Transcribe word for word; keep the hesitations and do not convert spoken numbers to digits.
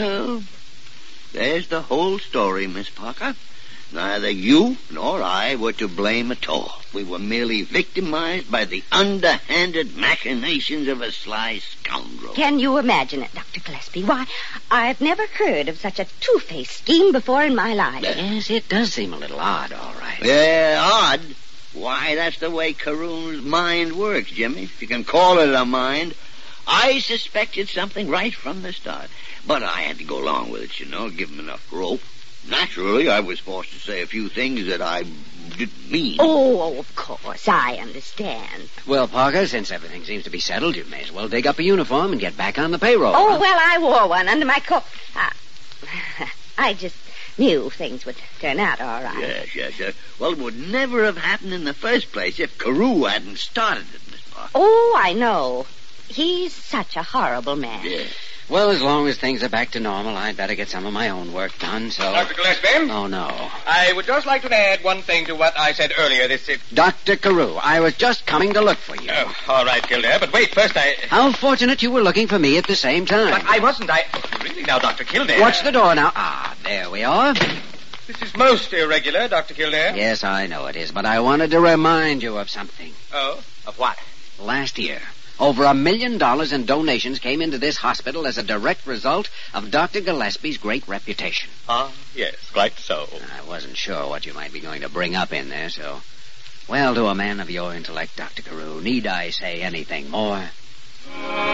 Well, there's the whole story, Miss Parker. Neither you nor I were to blame at all. We were merely victimized by the underhanded machinations of a sly scoundrel. Can you imagine it, Doctor Gillespie? Why, I've never heard of such a two-faced scheme before in my life. Yes, it does seem a little odd, all right. Yeah, odd? Why, that's the way Carewn's mind works, Jimmy, if you can call it a mind. I suspected something right from the start. But I had to go along with it, you know, give him enough rope. Naturally, I was forced to say a few things that I didn't mean. Oh, of course, I understand. Well, Parker, since everything seems to be settled, you may as well dig up a uniform and get back on the payroll. Oh, huh? well, I wore one under my coat. Uh, I just knew things would turn out all right. Yes, yes, yes. Well, it would never have happened in the first place if Carew hadn't started it, Miss Parker. Oh, I know. He's such a horrible man. Yes. Well, as long as things are back to normal, I'd better get some of my own work done, so... Doctor Gillespie? Oh, no. I would just like to add one thing to what I said earlier. This is... Doctor Carew, I was just coming to look for you. Oh, all right, Kildare, but wait, first I... How fortunate you were looking for me at the same time. But I wasn't, I... Really now, Doctor Kildare... Watch the door now. Ah, there we are. This is most irregular, Doctor Kildare. Yes, I know it is, but I wanted to remind you of something. Oh? Of what? Last year, over a million dollars in donations came into this hospital as a direct result of Doctor Gillespie's great reputation. Ah, yes, quite so. I wasn't sure what you might be going to bring up in there, so... Well, to a man of your intellect, Doctor Carew, need I say anything more?